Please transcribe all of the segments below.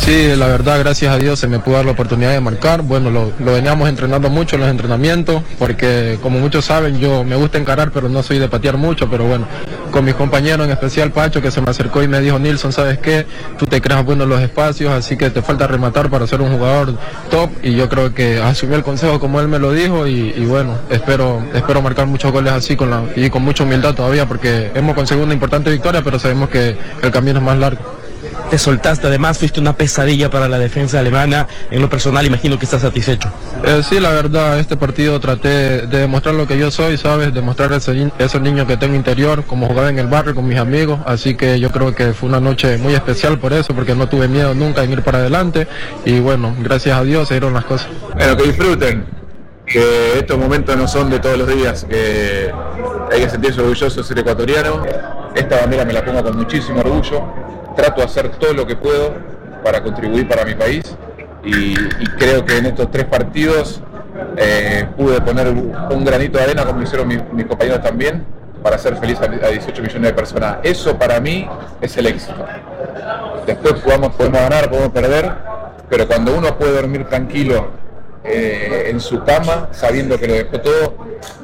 Sí, la verdad, gracias a Dios se me pudo dar la oportunidad de marcar. Bueno, lo veníamos entrenando mucho en los entrenamientos, porque como muchos saben, yo me gusta encarar, pero no soy de patear mucho, pero bueno, con mis compañeros, en especial Pacho, que se me acercó y me dijo: Nilson, ¿sabes qué? Tú te creas bueno en los espacios, así que te falta rematar para ser un jugador top, y yo creo que asumí el consejo como él me lo dijo, y bueno, espero marcar muchos goles así y con mucha humildad todavía, porque hemos conseguido una importante victoria, pero sabemos que el camino es más largo. Te soltaste, además fuiste una pesadilla para la defensa alemana. En lo personal imagino que estás satisfecho. Sí, la verdad, este partido traté de demostrar lo que yo soy, ¿sabes? Demostrar ese niño que tengo interior, como jugaba en el barrio con mis amigos, así que yo creo que fue una noche muy especial por eso, porque no tuve miedo nunca en ir para adelante, y bueno, gracias a Dios se dieron las cosas. Bueno, que disfruten, que estos momentos no son de todos los días, que hay que sentirse orgulloso de ser ecuatoriano. Esta bandera me la pongo con muchísimo orgullo. Trato de hacer todo lo que puedo para contribuir para mi país y creo que en estos 3 partidos pude poner un granito de arena, como hicieron mis compañeros también, para hacer feliz a 18 millones de personas. Eso para mí es el éxito. Después podemos ganar, podemos perder, pero cuando uno puede dormir tranquilo en su cama, sabiendo que lo dejó todo,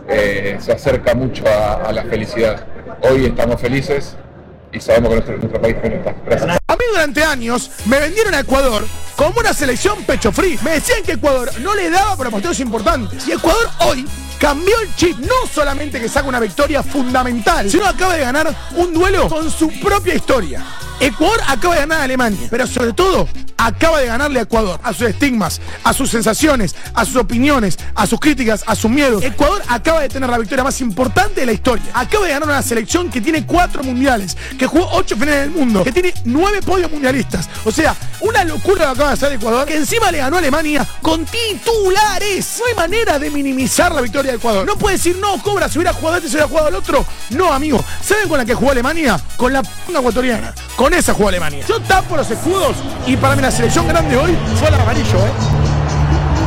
se acerca mucho a la felicidad. Hoy estamos felices y sabemos que nuestro país no está. Gracias. A mí durante años me vendieron a Ecuador como una selección pecho frío. Me decían que Ecuador no le daba para partidos importantes. Y Ecuador hoy cambió el chip. No solamente que saca una victoria fundamental, sino acaba de ganar un duelo con su propia historia. Ecuador acaba de ganar a Alemania, pero sobre todo acaba de ganarle a Ecuador, a sus estigmas, a sus sensaciones, a sus opiniones, a sus críticas, a sus miedos. Ecuador acaba de tener la victoria más importante de la historia. Acaba de ganar una selección que tiene 4 mundiales, que jugó 8 finales del mundo, que tiene 9 podios mundialistas. O sea, una locura lo que acaba de hacer Ecuador, que encima le ganó a Alemania con titulares. No hay manera de minimizar la victoria de Ecuador. No puede decir: no, Cobra, si hubiera jugado este, se hubiera jugado el otro. No, amigo. ¿Saben con la que jugó Alemania? Con la ecuatoriana. Con esa jugó Alemania. Yo tapo los escudos y para mí la selección grande hoy fue el amarillo,